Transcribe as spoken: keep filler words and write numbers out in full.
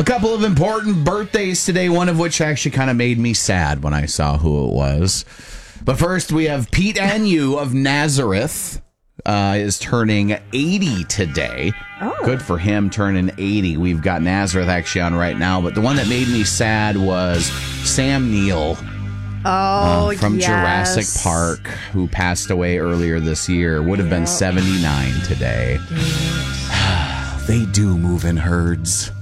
couple of important birthdays today, one of which actually kind of made me sad when I saw who it was. But first, we have Pete Anu of Nazareth uh, is turning eighty today. Oh. Good for him, turning eighty. We've got Nazareth actually on right now. But the one that made me sad was Sam Neill. Oh, uh, from yes. Jurassic Park, who passed away earlier this year. Would have yep. been seventy-nine today. They do move in herds.